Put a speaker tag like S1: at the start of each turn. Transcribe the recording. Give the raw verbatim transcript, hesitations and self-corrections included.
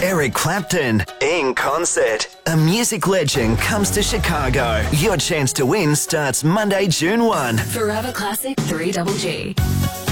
S1: Eric Clapton in concert. A music legend comes to Chicago. Your chance to win starts Monday, June first.
S2: Forever Classic three G G.